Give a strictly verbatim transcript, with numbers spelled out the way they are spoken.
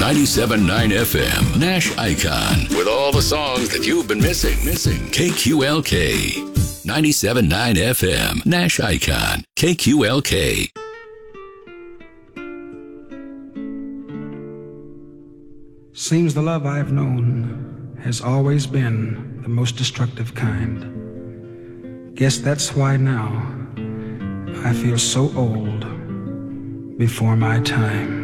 ninety-seven point nine F M, Nash Icon, with all the songs that you've been missing. Missing. K Q L K, ninety-seven point nine F M, Nash Icon, K Q L K. Seems the love I've known has always been the most destructive kind. Guess that's why now I feel so old before my time.